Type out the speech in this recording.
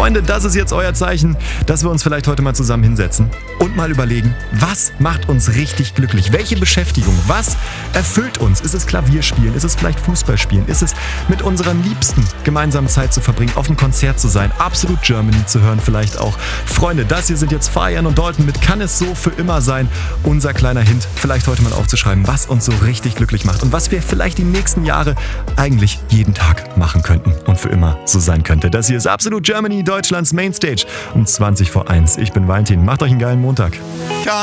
Freunde, das ist jetzt euer Zeichen, dass wir uns vielleicht heute mal zusammen hinsetzen und mal überlegen, was macht uns richtig glücklich? Welche Beschäftigung? Was erfüllt uns? Ist es Klavierspielen? Ist es vielleicht Fußballspielen? Ist es mit unseren Liebsten gemeinsam Zeit zu verbringen, auf einem Konzert zu sein, Absolut Germany zu hören vielleicht auch? Freunde, das hier sind jetzt Farian und Dalton mit Kann es so für immer sein? Unser kleiner Hint, vielleicht heute mal aufzuschreiben, was uns so richtig glücklich macht und was wir vielleicht die nächsten Jahre eigentlich jeden Tag machen könnten und für immer so sein könnte. Das hier ist Absolut Germany, Deutschlands Mainstage um 20 vor 1. Ich bin Valentin. Macht euch einen geilen Montag.